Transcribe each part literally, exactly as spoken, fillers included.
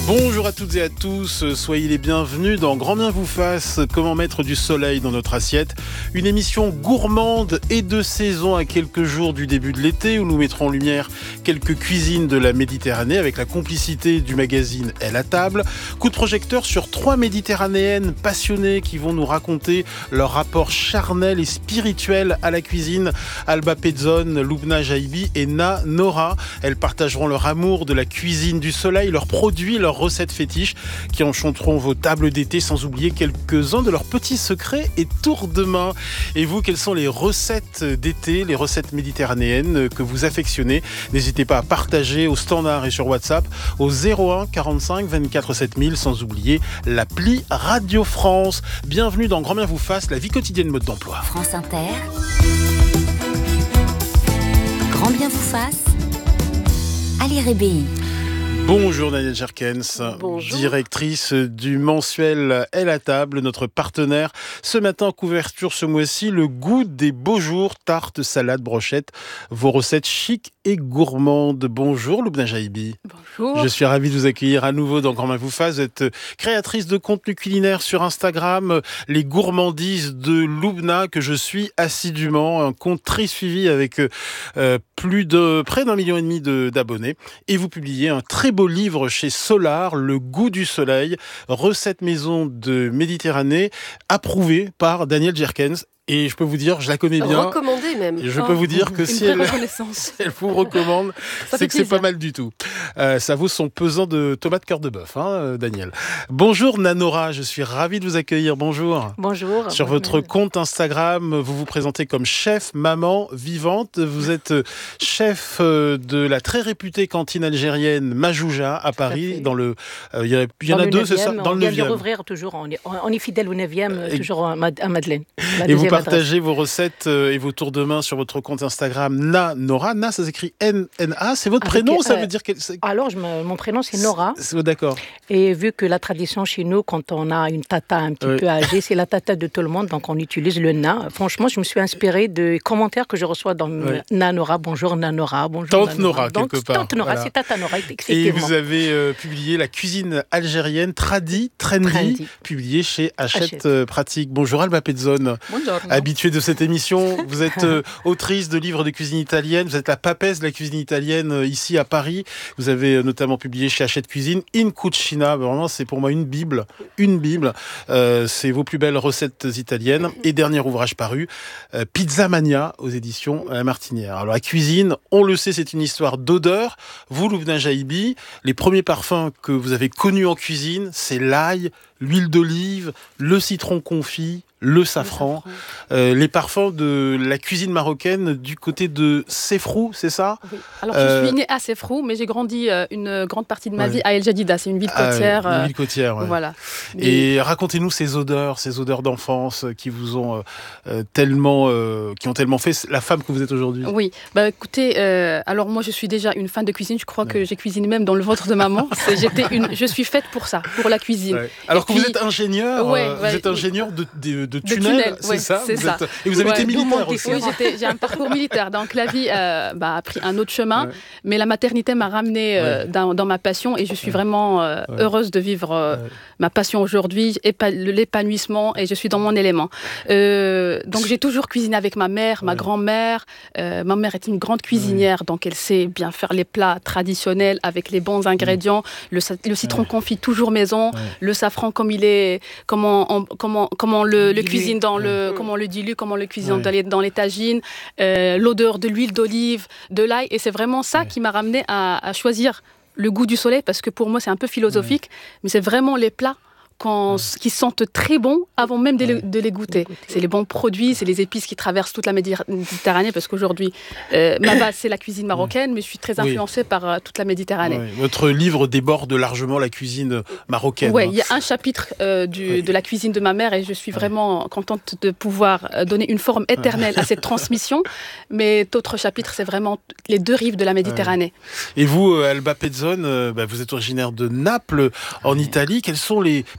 Bonjour à toutes et à tous, soyez les bienvenus dans Grand Bien vous fasse, comment mettre du soleil dans notre assiette. Une émission gourmande et de saison à quelques jours du début de l'été où nous mettrons en lumière quelques cuisines de la Méditerranée avec la complicité du magazine Elle à table. Coup de projecteur sur trois méditerranéennes passionnées qui vont nous raconter leur rapport charnel et spirituel à la cuisine. Alba Pezzone, Lubna Jaibi et Na Nora. Elles partageront leur amour de la cuisine du soleil, leurs produits, leurs recettes fétiches qui enchanteront vos tables d'été, sans oublier quelques-uns de leurs petits secrets et tours de main. Et vous, quelles sont les recettes d'été, les recettes méditerranéennes que vous affectionnez? N'hésitez pas à partager au standard et sur WhatsApp au zéro un quarante-cinq vingt-quatre sept mille, sans oublier l'appli Radio France. Bienvenue dans Grand Bien vous fasse, la vie quotidienne mode d'emploi. France Inter, Grand Bien vous fasse, Ali Rébéi. Bonjour Danielle Jerkens, Bonjour. Directrice du mensuel Elle à table, notre partenaire. Ce matin, en couverture ce mois-ci, le goût des beaux jours, tartes, salades, brochettes, vos recettes chic et gourmandes. Bonjour Lubna Jaibi. Bonjour. Je suis ravi de vous accueillir à nouveau dans Grand Bien vous fasse. Vous êtes créatrice de contenu culinaire sur Instagram, les gourmandises de Lubna, que je suis assidûment, un compte très suivi avec euh, plus de près d'un million et demi de, d'abonnés. Et vous publiez un très beau livre chez Solar, Le goût du soleil, recettes maison de Méditerranée, approuvé par Danielle Jerkens. Et je peux vous dire, je la connais bien. Recommandé même. Et je peux oh, vous dire que si elle, si elle vous recommande, ça c'est que c'est pas mal du tout. Euh, ça vaut son pesant de tomates cœur de bœuf, hein, Daniel. Bonjour Na Nora, je suis ravi de vous accueillir. Bonjour. Bonjour. Sur bonjour. votre compte Instagram, vous vous présentez comme chef, maman, vivante. Vous êtes chef de la très réputée cantine algérienne Majouja à Paris. Dans le, euh, il y, a, il y en a deux, c'est ça, dans le neuvième. On vient de rouvrir toujours. On est, on est fidèle au neuvième, et, toujours à Madeleine. Et vous partagez vos recettes et vos tours de main sur votre compte Instagram Na Nora. Na, ça s'écrit N N A. C'est votre Avec, prénom, euh, ça veut dire que c'est... Alors, je me, mon prénom c'est Nora. C'est, c'est, d'accord. Et vu que la tradition chez nous, quand on a une tata un petit oui. peu âgée, c'est la tata de tout le monde, donc on utilise le Na. Franchement, je me suis inspirée des commentaires que je reçois dans oui. Na Nora. Bonjour Na Nora. Bonjour Tante Na Nora. Nora, donc, quelque part. Tante Nora, voilà. C'est tata Nora, effectivement. Et vous avez euh, publié la cuisine algérienne Tradi, Trendy, Trendy. publiée chez Hachette, Hachette. Euh, Pratique. Bonjour Alba Pezzone. Bonjour. Habituée de cette émission. Vous êtes euh, autrice de livres de cuisine italienne, vous êtes la papesse de la cuisine italienne euh, ici à Paris. Vous avez euh, notamment publié chez Hachette Cuisine In Cucina, vraiment c'est pour moi une bible, une bible. Euh, c'est vos plus belles recettes italiennes. Et dernier ouvrage paru, euh, Pizza Mania aux éditions La Martinière. Alors la cuisine, on le sait, c'est une histoire d'odeur. Vous, Lubna Jaibi, les premiers parfums que vous avez connus en cuisine, c'est l'ail, l'huile d'olive, le citron confit, le safran, le safran. Euh, les parfums de la cuisine marocaine du côté de Sefrou, c'est ça? Oui. Alors euh... je suis née à Sefrou, mais j'ai grandi euh, une grande partie de ma ouais. vie à El Jadida, c'est une ville côtière. Ah, une ville côtière, ouais. Voilà. Et mais... racontez-nous ces odeurs, ces odeurs d'enfance qui vous ont euh, tellement, euh, qui ont tellement fait la femme que vous êtes aujourd'hui. Oui, bah écoutez, euh, alors moi je suis déjà une fan de cuisine, je crois ouais. que j'ai cuisiné même dans le ventre de maman. J'étais une, je suis faite pour ça, pour la cuisine. Ouais. Alors Et que puis... vous êtes ingénieur, ouais, euh, ouais. vous êtes ingénieur de, de, de, de tunnel, tunnel c'est ouais, ça, c'est vous ça. Êtes... Et vous avez ouais, été militaire aussi. Oui, j'ai un parcours militaire, donc la vie euh, bah, a pris un autre chemin, ouais. mais la maternité m'a ramenée euh, ouais. dans, dans ma passion et je suis ouais. vraiment euh, ouais. heureuse de vivre euh, ouais. ma passion aujourd'hui, épa- l'épanouissement et je suis dans mon élément. Euh, donc j'ai toujours cuisiné avec ma mère, ma ouais. grand-mère. Euh, ma mère est une grande cuisinière, ouais. donc elle sait bien faire les plats traditionnels avec les bons ingrédients. Le, le citron ouais. confit toujours maison, ouais. le safran comme il est, comment on, comment, comment le, le cuisine dans le, ouais. comment on le dilue, comment on le cuisine ouais. dans, les, dans les tagines, euh, l'odeur de l'huile d'olive, de l'ail, et c'est vraiment ça ouais. qui m'a ramenée à, à choisir le goût du soleil, parce que pour moi c'est un peu philosophique, ouais. mais c'est vraiment les plats Quand, ouais. qui sentent très bon avant même de, ouais. les, de les goûter. C'est les bons produits, c'est les épices qui traversent toute la Méditerranée, parce qu'aujourd'hui, euh, ma base, c'est la cuisine marocaine, mais je suis très influencée oui. par euh, toute la Méditerranée. Ouais. Votre livre déborde largement la cuisine marocaine. Oui, il y a un chapitre euh, du, ouais. de la cuisine de ma mère, et je suis vraiment ouais. contente de pouvoir donner une forme éternelle ouais. à cette transmission, mais d'autres chapitres, c'est vraiment les deux rives de la Méditerranée. Ouais. Et vous, Alba Pezzone, euh, bah, vous êtes originaire de Naples, en Italie. Quels sont les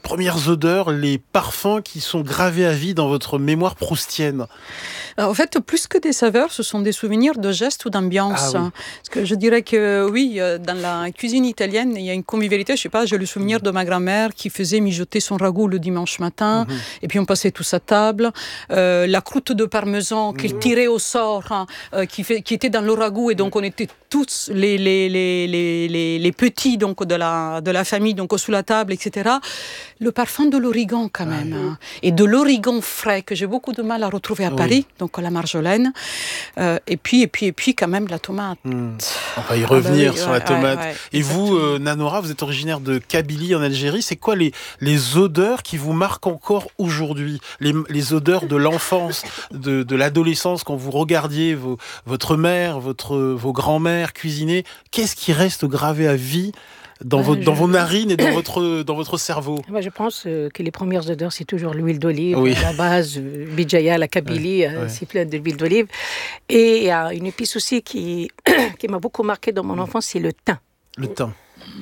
premières odeurs, les parfums qui sont gravés à vie dans votre mémoire proustienne? En fait, plus que des saveurs, ce sont des souvenirs de gestes ou d'ambiance. Ah oui. Parce que je dirais que oui, dans la cuisine italienne, il y a une convivialité. Je sais pas, j'ai le souvenir de ma grand-mère qui faisait mijoter son ragoût le dimanche matin, mmh. et puis on passait tous à table. Euh, la croûte de parmesan mmh. qu'elle tirait au sort, hein, euh, qui, fait, qui était dans le ragoût, et donc on était tous les, les, les, les, les, les petits donc, de, la, de la famille donc, sous la table, et cetera. Le parfum de l'origan quand même, ah, oui. hein, et de l'origan frais que j'ai beaucoup de mal à retrouver à oui. Paris, donc la marjolaine, euh, et puis et puis et puis quand même la tomate. Mmh. On va y revenir ah bah oui, sur ouais, la tomate. Ouais, ouais, et vous, euh, Nanora, vous êtes originaire de Kabylie en Algérie. C'est quoi les les odeurs qui vous marquent encore aujourd'hui, les, les odeurs de l'enfance, de, de l'adolescence, quand vous regardiez vos, votre mère, votre vos grands-mères cuisiner? Qu'est-ce qui reste gravé à vie dans, ouais, votre, je... dans vos narines et dans votre, dans votre cerveau? Moi, je pense euh, que les premières odeurs, c'est toujours l'huile d'olive. Oui. La base, euh, Bijaya, la Kabylie, ouais, euh, ouais. c'est plein d'huile d'olive. Et il y a une épice aussi qui, qui m'a beaucoup marqué dans mon enfance, c'est le thym. Le thym.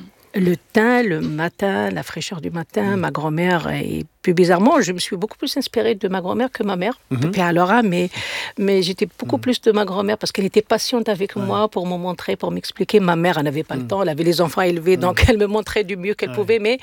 Le thym, le matin, la fraîcheur du matin, mmh. ma grand-mère, et plus bizarrement, je me suis beaucoup plus inspirée de ma grand-mère que ma mère, mmh. de Père Laura, mais, mais j'étais beaucoup mmh. plus de ma grand-mère parce qu'elle était patiente avec ouais. moi pour me montrer, pour m'expliquer. Ma mère, elle n'avait pas mmh. le temps, elle avait les enfants élevés, mmh. donc elle me montrait du mieux qu'elle ouais. pouvait, mais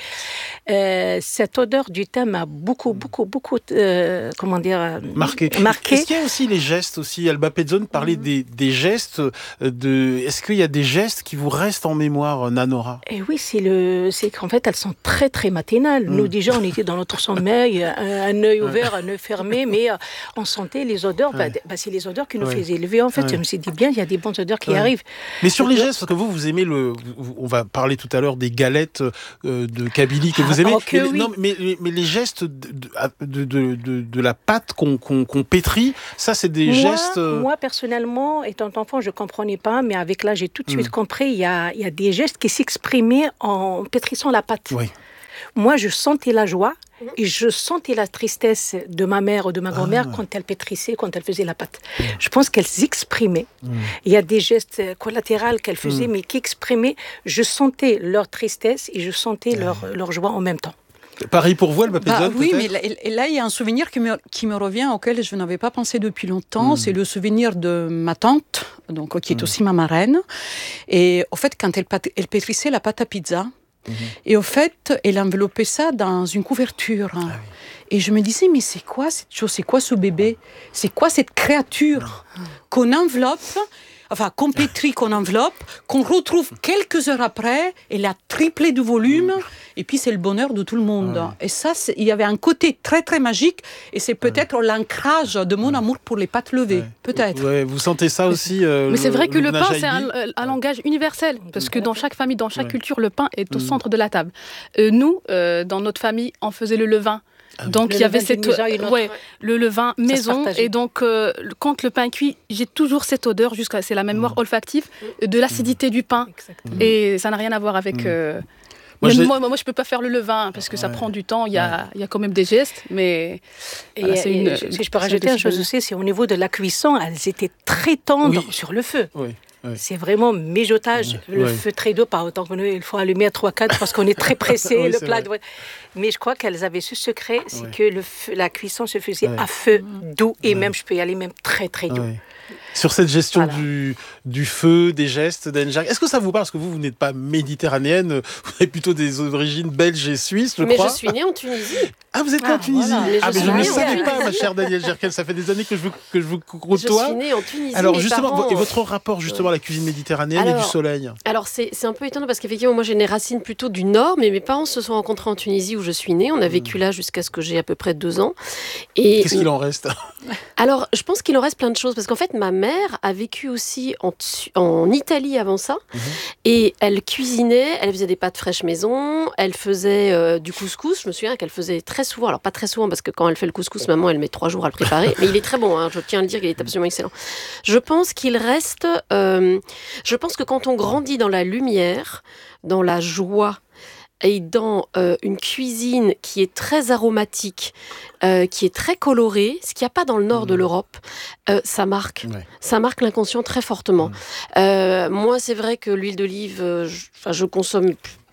euh, cette odeur du thym m'a beaucoup, beaucoup, beaucoup, euh, comment dire, marqué. marqué. Est-ce qu'il y a aussi les gestes aussi? Alba Pezzone parlait mmh. des, des gestes, de... est-ce qu'il y a des gestes qui vous restent en mémoire, Nanora? Et oui, c'est, le, c'est qu'en fait, elles sont très, très matinales. Mmh. Nous, déjà, on était dans notre sommeil, un, un œil ouvert, un œil fermé, mais euh, on sentait les odeurs. Ouais. Bah, bah, c'est les odeurs qui nous ouais. faisaient élever, en fait. Ouais. Je me suis dit, bien, il y a des bonnes odeurs qui ouais. arrivent. Mais sur les gestes, parce que vous, vous aimez le... On va parler tout à l'heure des galettes euh, de Kabylie que vous aimez. Oh, que mais, oui. non, mais, mais les gestes de, de, de, de, de la pâte qu'on, qu'on, qu'on pétrit, ça, c'est des moi, gestes... Euh... Moi, personnellement, étant enfant, je ne comprenais pas, mais avec l'âge, j'ai tout de suite mmh. compris. Il y a, il y a des gestes qui s'exprimaient en pétrissant la pâte. Oui. Moi, je sentais la joie et je sentais la tristesse de ma mère ou de ma grand-mère ah. quand elle pétrissait, quand elle faisait la pâte. Mmh. Je pense qu'elles exprimaient. Mmh. Il y a des gestes collatéraux qu'elles faisaient, mmh. mais qui exprimaient. Je sentais leur tristesse et je sentais mmh. leur, leur joie en même temps. Pareil pour vous, Alba Pezzone, bah, oui, mais là, là, il y a un souvenir qui me, qui me revient, auquel je n'avais pas pensé depuis longtemps. Mmh. C'est le souvenir de ma tante, donc, qui est mmh. aussi ma marraine. Et au fait, quand elle, elle pétrissait la pâte à pizza, mmh. et au fait, elle enveloppait ça dans une couverture. Ah, oui. Et je me disais, mais c'est quoi cette chose? C'est quoi ce bébé? C'est quoi cette créature mmh. qu'on enveloppe, enfin, qu'on pétrit, qu'on enveloppe, qu'on retrouve quelques heures après, elle a triplé de volume, mmh. et puis c'est le bonheur de tout le monde. Ouais. Et ça, il y avait un côté très très magique, et c'est peut-être ouais. l'ancrage de mon amour pour les pâtes levées, ouais. peut-être. Ouais, vous sentez ça aussi euh, Mais c'est vrai que le, le pain, Jaïbi. c'est un, un langage universel, parce que dans chaque famille, dans chaque ouais. culture, le pain est au mmh. centre de la table. Euh, nous, euh, dans notre famille, on faisait le levain. Donc le il y avait cette maison, ouais, le levain maison, et donc euh, quand le pain cuit, j'ai toujours cette odeur, jusqu'à c'est la mémoire mmh. olfactive de l'acidité mmh. du pain. Exactement. Et ça n'a rien à voir avec euh, moi, même moi, moi je peux pas faire le levain parce que ouais. ça prend du temps, il y a ouais. il y a quand même des gestes, mais et, voilà, c'est une, et, si je peux rajouter une chose aussi, c'est au niveau de la cuisson, elles étaient très tendres oui. sur le feu. Oui. Ouais. C'est vraiment mijotage, ouais. le ouais. feu très doux, pas autant que nous, il faut allumer à trois quatre parce qu'on est très pressé, oui, le plat. Doit... Mais je crois qu'elles avaient ce secret, c'est ouais. que le feu, la cuisson se faisait ouais. à feu doux, et ouais. même, je peux y aller même très très doux. Ouais. Sur cette gestion voilà. du, du feu, des gestes d'Enjak, est-ce que ça vous parle? Parce que vous, vous n'êtes pas méditerranéenne, vous avez plutôt des origines belges et suisses, je mais crois. Mais je suis née en Tunisie. Ah, vous êtes née ah, en Tunisie voilà. Ah, mais je ne le savais en... pas, ma chère Danielle Gerkel, ça fait des années que je vous, que je vous côtoie. Je suis née en Tunisie. Alors, justement, parents... et votre rapport justement à la cuisine méditerranéenne alors, et du soleil? Alors, c'est, c'est un peu étonnant parce qu'effectivement, moi, j'ai des racines plutôt du Nord, mais mes parents se sont rencontrés en Tunisie où je suis née. On a vécu là jusqu'à ce que j'ai à peu près deux ans. Et qu'est-ce qu'il en reste? Alors, je pense qu'il en reste plein de choses parce qu'en fait, ma mère a vécu aussi en, en Italie avant ça, mmh. et elle cuisinait, elle faisait des pâtes fraîches maison, elle faisait euh, du couscous, je me souviens qu'elle faisait très souvent, alors pas très souvent parce que quand elle fait le couscous, maman elle met trois jours à le préparer, mais il est très bon, hein, je tiens à le dire, il est absolument excellent. Je pense qu'il reste, euh, je pense que quand on grandit dans la lumière, dans la joie, et dans euh, une cuisine qui est très aromatique, euh, qui est très colorée, ce qu'il n'y a pas dans le nord mmh. de l'Europe, euh, ça marque. Ouais. Ça marque l'inconscient très fortement. Mmh. Euh, moi, c'est vrai que l'huile d'olive, euh, je, je consomme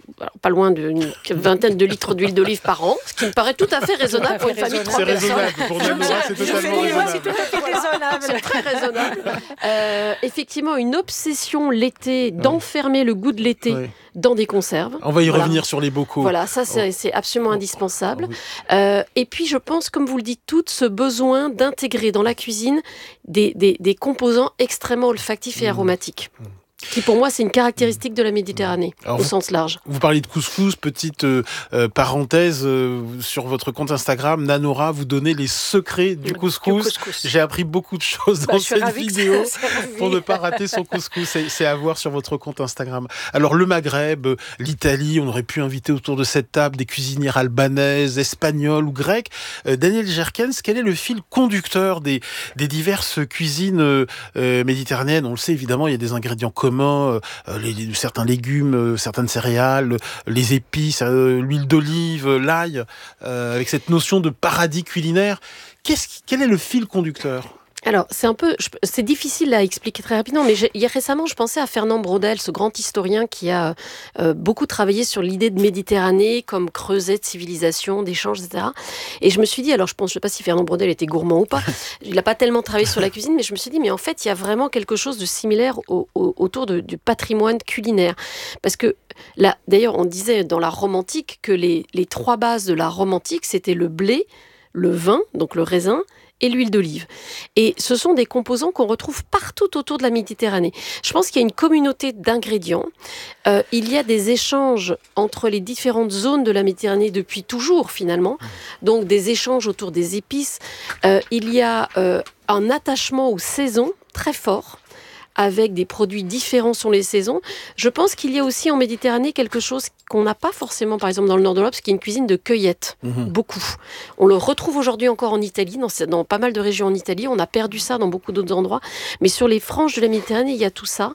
alors, pas loin d'une vingtaine de litres d'huile d'olive par an, ce qui me paraît tout à fait raisonnable pour une famille de trois c'est personnes. Raisonnable. Pour Nanora, c'est totalement raisonnable. C'est tout à fait raisonnable. C'est très raisonnable. Euh, effectivement, une obsession l'été d'enfermer le goût de l'été oui. dans des conserves. On va y voilà. revenir sur les bocaux. Voilà, ça c'est, oh. c'est absolument indispensable. Oh, oui. euh, et puis je pense, comme vous le dites toutes, ce besoin d'intégrer dans la cuisine des, des, des composants extrêmement olfactifs et mmh. aromatiques. Mmh. Qui pour moi c'est une caractéristique de la Méditerranée. Alors au vous, sens large. Vous parlez de couscous, petite euh, euh, parenthèse euh, sur votre compte Instagram, Nanora, vous donnez les secrets du couscous. Du couscous. J'ai appris beaucoup de choses dans bah, cette vidéo pour ne pas rater son couscous. C'est, c'est à voir sur votre compte Instagram. Alors le Maghreb, l'Italie, on aurait pu inviter autour de cette table des cuisinières albanaises, espagnoles ou grecques. Euh, Daniel Jerkens, quel est le fil conducteur des, des diverses cuisines euh, méditerranéennes? On le sait évidemment, il y a des ingrédients communs. Euh, les, les, certains légumes, euh, certaines céréales, les épices, euh, l'huile d'olive, euh, l'ail, euh, avec cette notion de paradis culinaire. Qu'est-ce qui, quel est le fil conducteur ? Alors, c'est un peu, c'est difficile à expliquer très rapidement, mais hier récemment, je pensais à Fernand Braudel, ce grand historien qui a euh, beaucoup travaillé sur l'idée de Méditerranée comme creuset de civilisation, d'échanges, et cetera. Et je me suis dit, alors je pense, je sais pas si Fernand Braudel était gourmand ou pas, il n'a pas tellement travaillé sur la cuisine, mais je me suis dit, mais en fait, il y a vraiment quelque chose de similaire au, au, autour de, du patrimoine culinaire. Parce que là, d'ailleurs, on disait dans la Rome antique que les, les trois bases de la Rome antique, c'était le blé, le vin, donc le raisin, et l'huile d'olive. Et ce sont des composants qu'on retrouve partout autour de la Méditerranée. Je pense qu'il y a une communauté d'ingrédients. Euh, il y a des échanges entre les différentes zones de la Méditerranée depuis toujours, finalement. Donc, des échanges autour des épices. Euh, il y a euh, un attachement aux saisons très fort, avec des produits différents sur les saisons. Je pense qu'il y a aussi en Méditerranée quelque chose qu'on n'a pas forcément, par exemple, dans le nord de l'Europe, qui est une cuisine de cueillette. Mmh. Beaucoup. On le retrouve aujourd'hui encore en Italie, dans, dans pas mal de régions en Italie. On a perdu ça dans beaucoup d'autres endroits. Mais sur les franges de la Méditerranée, il y a tout ça.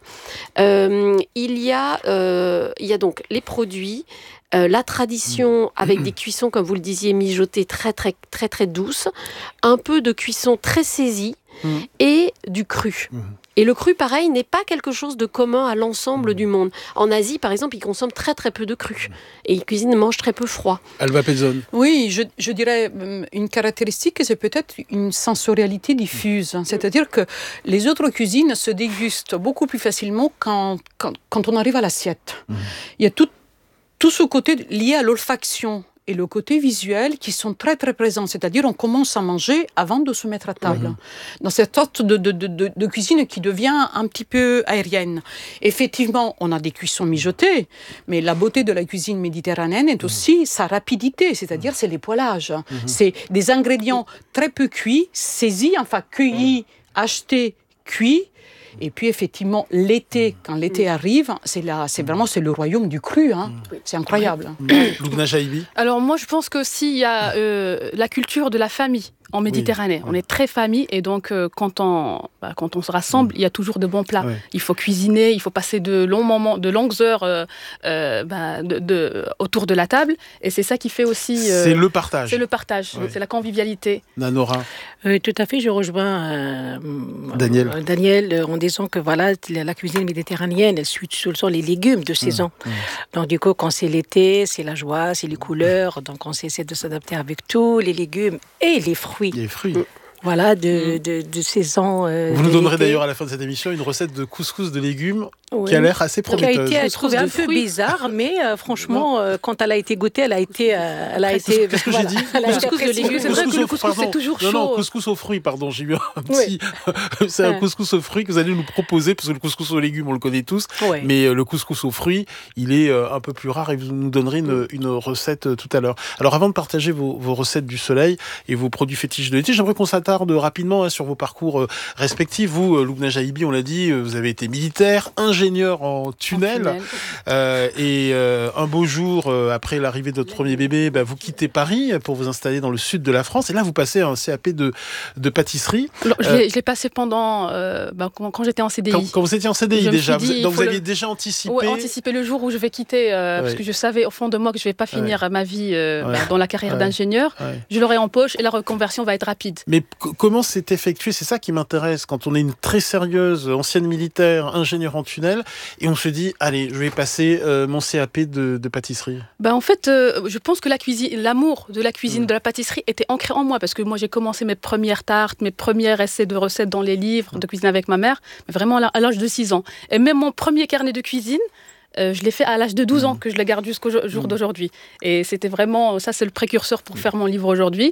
Euh, il y a, euh, il y a donc les produits, Euh, la tradition avec des cuissons, comme vous le disiez, mijotées très, très, très, très douces, un peu de cuisson très saisie mmh. et du cru. Mmh. Et le cru, pareil, n'est pas quelque chose de commun à l'ensemble mmh. du monde. En Asie, par exemple, ils consomment très, très peu de cru. Et ils cuisinent et mangent très peu froid. Alba Pezzone. Oui, je, je dirais une caractéristique, c'est peut-être une sensorialité diffuse. Mmh. C'est-à-dire que les autres cuisines se dégustent beaucoup plus facilement quand, quand, quand on arrive à l'assiette. Mmh. Il y a tout Tout ce côté lié à l'olfaction et le côté visuel qui sont très très présents. C'est-à-dire on commence à manger avant de se mettre à table. Mmh. Dans cette sorte de, de, de, de cuisine qui devient un petit peu aérienne. Effectivement, on a des cuissons mijotées, mais la beauté de la cuisine méditerranéenne est aussi mmh. sa rapidité, c'est-à-dire c'est les poêlages. Mmh. C'est des ingrédients très peu cuits, saisis, enfin cueillis, mmh. achetés, cuits. Et puis effectivement, l'été, quand l'été arrive, c'est, là, c'est vraiment c'est le royaume du cru. Hein. Oui. C'est incroyable. Loubna Jahibi. Alors moi, je pense que s'il y a euh, la culture de la famille en Méditerranée, oui. on est très famille et donc euh, quand, on, bah, quand on se rassemble, oui. il y a toujours de bons plats. Oui. Il faut cuisiner, il faut passer de longs moments, de longues heures euh, euh, bah, de, de, autour de la table et c'est ça qui fait aussi... Euh, c'est le partage. C'est le partage, oui. c'est la convivialité. Nanora. Euh, tout à fait, je rejoins euh, Daniel. Euh, Daniel en disant que voilà, la cuisine méditerranéenne, elle suit sur les légumes de saison. Mmh. Mmh. Donc du coup, quand c'est l'été, c'est la joie, c'est les couleurs, donc on essaie de s'adapter avec tous les légumes et les fruits. Les fruits. Voilà, de, de, de saison. Euh, Vous nous donnerez d'ailleurs à la fin de cette émission une recette de couscous de légumes oui. qui a l'air assez prometteuse. Qui a été trouvée un peu bizarre, mais euh, franchement, euh, quand elle a été goûtée, elle a été. Euh, elle a été Qu'est-ce que voilà, j'ai dit elle a couscous de légumes. C'est vrai que le couscous, c'est toujours chaud. Non, non, couscous aux fruits, pardon. J'ai eu un petit. Oui. c'est un ouais. couscous aux fruits que vous allez nous proposer, parce que le couscous aux légumes, on le connaît tous. Ouais. Mais euh, le couscous aux fruits, il est euh, un peu plus rare et vous nous donnerez une, une recette euh, tout à l'heure. Alors, avant de partager vos, vos recettes du soleil et vos produits fétiches de l'été, j'aimerais qu'on s'attarde rapidement hein, sur vos parcours euh, respectifs. Vous, euh, Loubna Jahibi, on l'a dit, euh, vous avez été militaire, ingénieur en tunnel, en tunnel. Euh, et euh, un beau jour, euh, après l'arrivée de votre premier bébé, bah, vous quittez Paris pour vous installer dans le sud de la France. Et là, vous passez un C A P de, de pâtisserie. Alors, je, l'ai, je l'ai passé pendant euh, bah, quand, quand j'étais en C D I. Quand, quand vous étiez en C D I je déjà, dit, vous, donc vous aviez le... déjà anticipé. Oui, anticipé le jour où je vais quitter, euh, ouais. parce que je savais au fond de moi que je ne vais pas finir ouais. ma vie euh, ouais. bah, dans la carrière ouais. d'ingénieur. Ouais. Je l'aurai en poche et la reconversion va être rapide. Mais C- comment c'est effectué? C'est ça qui m'intéresse quand on est une très sérieuse ancienne militaire, ingénieure en tunnel, et on se dit, allez, je vais passer euh, mon C A P de, de pâtisserie. Ben en fait, euh, je pense que la cuisine, l'amour de la cuisine, mmh. de la pâtisserie était ancré en moi parce que moi j'ai commencé mes premières tartes, mes premiers essais de recettes dans les livres de cuisine avec ma mère, mais vraiment à l'âge de six ans. Et même mon premier carnet de cuisine, Euh, je l'ai fait à l'âge de douze ans, que je le garde jusqu'au jour mmh. d'aujourd'hui. Et c'était vraiment, ça c'est le précurseur pour faire mon livre aujourd'hui.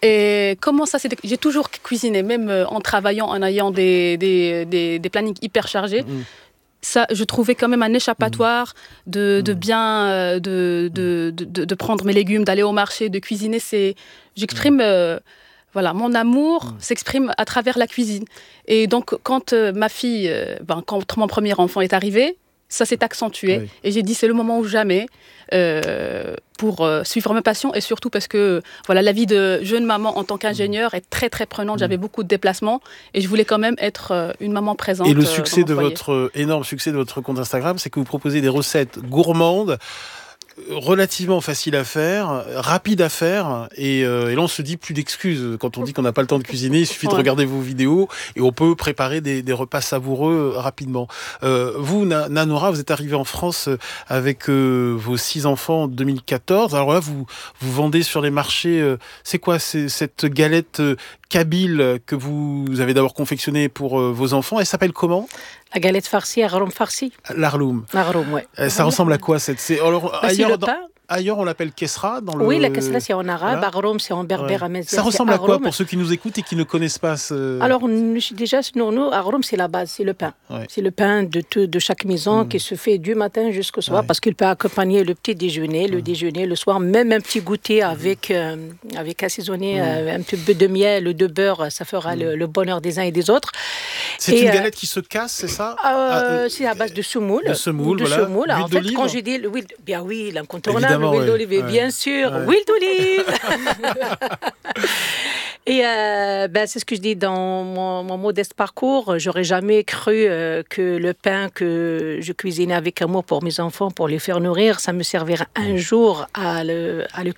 Et comment ça c'était... J'ai toujours cuisiné, même en travaillant, en ayant des, des, des, des plannings hyper chargés. Mmh. Ça, je trouvais quand même un échappatoire de, de bien, de, de, de, de prendre mes légumes, d'aller au marché, de cuisiner. C'est, j'exprime... Euh, Voilà, mon amour mmh. s'exprime à travers la cuisine. Et donc, quand euh, ma fille, euh, ben, quand mon premier enfant est arrivé, ça s'est accentué. Oui. Et j'ai dit, c'est le moment ou jamais euh, pour euh, suivre ma passion. Et surtout parce que voilà, la vie de jeune maman en tant qu'ingénieure est très, très prenante. Mmh. J'avais beaucoup de déplacements et je voulais quand même être euh, une maman présente. Et le succès euh, de foyer. votre, énorme succès de votre compte Instagram, c'est que vous proposez des recettes gourmandes, relativement facile à faire, rapide à faire, et, euh, et là on se dit plus d'excuses quand on dit qu'on n'a pas le temps de cuisiner, il suffit ouais. de regarder vos vidéos et on peut préparer des, des repas savoureux rapidement. Euh, vous, Na- Nanora, vous êtes arrivée en France avec euh, vos six enfants en deux mille quatorze. Alors là, vous vous vendez sur les marchés. Euh, c'est quoi c'est cette galette euh, kabyle que vous avez d'abord confectionnée pour euh, vos enfants? Elle s'appelle comment? La galette farcie, arôme farci. L'arloum. L'arloum, ouais. Euh, ça ressemble à quoi cette? C'est alors bah, ailleurs, c'est le dans, pain. Ailleurs, on l'appelle kesra dans le. Oui, la kesra c'est en arabe, voilà. arôme c'est en berbère, ouais. amazigh. Ça ressemble à quoi pour ceux qui nous écoutent et qui ne connaissent pas ce. Alors déjà, nous, nous arôme c'est la base, c'est le pain. Ouais. C'est le pain de tout, de chaque maison mmh. qui se fait du matin jusqu'au soir, ouais. parce qu'il peut accompagner le petit déjeuner, le mmh. déjeuner, le soir, même un petit goûter avec mmh. euh, avec assaisonné mmh. euh, un petit peu de miel ou de beurre, ça fera mmh. le, le bonheur des uns et des autres. C'est et une euh, galette qui se casse, c'est ça? euh, ah, euh, C'est à base de semoule. De semoule, de voilà. semoule. En fait, quand je dis l'huile, bien oui, l'incontournable, l'huile d'olive, ouais. bien sûr, ouais. huile d'olive. Et euh, ben, c'est ce que je dis dans mon, mon modeste parcours. J'aurais jamais cru euh, que le pain que je cuisinais avec amour pour mes enfants, pour les faire nourrir, ça me servirait un jour à le, à le